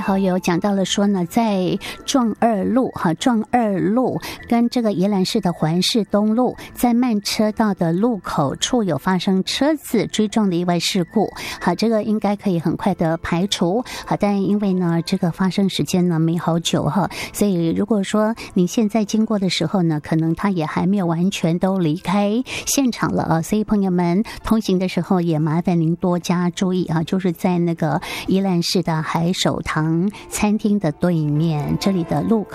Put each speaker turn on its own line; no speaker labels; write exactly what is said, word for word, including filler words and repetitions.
好友讲到了说呢，在壮二路哈，壮二路跟这个宜兰市的环市东路，在慢车道的路口处有发生车子追撞的意外事故。好，这个应该可以很快的排除。好，但因为呢，这个发生时间呢没好久哈，所以如果说你现在经过的时候呢，可能他也还没有完全都离开现场了啊。所以朋友们通行的时候也麻烦您多加注意啊，就是在那个宜兰市的海守堂餐厅的对面这里的路口。